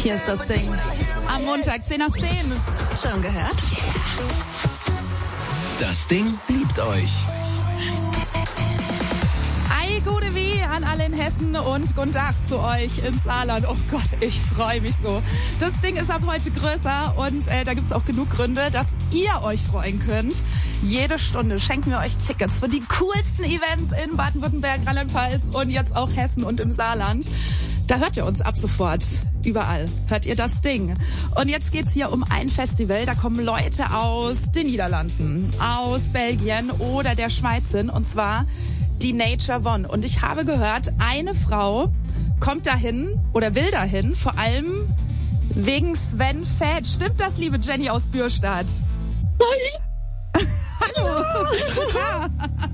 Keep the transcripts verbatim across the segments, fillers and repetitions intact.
Hier ist das Ding. Am Montag, zehn nach zehn. Schon gehört? Das Ding liebt euch. Ei, gute wie an alle in Hessen und guten Tag zu euch ins Saarland. Oh Gott, ich freue mich so. Das Ding ist ab heute größer und äh, da gibt's auch genug Gründe, dass ihr euch freuen könnt. Jede Stunde schenken wir euch Tickets für die coolsten Events in Baden-Württemberg, Rheinland-Pfalz und jetzt auch Hessen und im Saarland. Da hört ihr uns ab sofort. Überall hört ihr das Ding. Und jetzt geht's hier um ein Festival. Da kommen Leute aus den Niederlanden, aus Belgien oder der Schweiz hin. Und zwar die Nature One. Und ich habe gehört, eine Frau kommt dahin oder will dahin, vor allem wegen Sven Väth. Stimmt das, liebe Jenny aus Bürstadt? Hallo. Ja.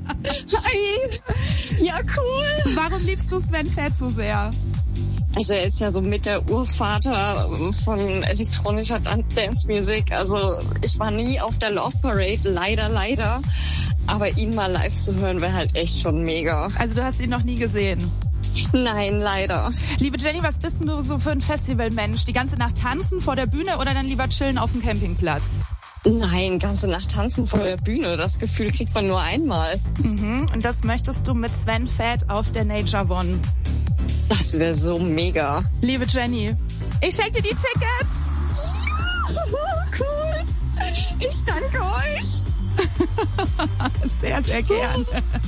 Hi. Ja, cool. Warum liebst du Sven Väth so sehr? Also er ist ja so mit der Urvater von elektronischer Dance Music. Also ich war nie auf der Love Parade, leider, leider. Aber ihn mal live zu hören, wäre halt echt schon mega. Also du hast ihn noch nie gesehen? Nein, leider. Liebe Jenny, was bist denn du so für ein Festivalmensch? Die ganze Nacht tanzen vor der Bühne oder dann lieber chillen auf dem Campingplatz? Nein, ganze Nacht tanzen vor der Bühne. Das Gefühl kriegt man nur einmal. Mhm. Und das möchtest du mit Sven Väth auf der Nature One? Das wäre so mega. Liebe Jenny, ich schenke dir die Tickets. Ja, cool. Ich danke euch. Sehr, sehr gern.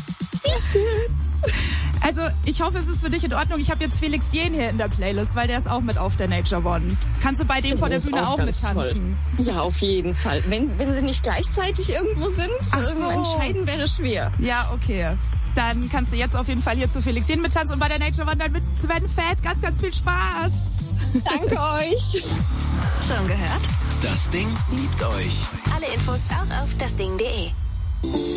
Also ich hoffe, es ist für dich in Ordnung. Ich habe jetzt Felix Jähn hier in der Playlist, weil der ist auch mit auf der Nature One. Kannst du bei dem vor der Bühne auch, auch mit tanzen? Toll. Ja, auf jeden Fall. Wenn, wenn sie nicht gleichzeitig irgendwo sind, Ach so. entscheiden wäre schwer. Ja, okay. Dann kannst du jetzt auf jeden Fall hier zu Felix Jähn mit tanzen und bei der Nature One dann mit Sven Väth. Ganz, ganz viel Spaß. Danke euch. Schon gehört? Das Ding liebt euch. Alle Infos auch auf das ding punkt de.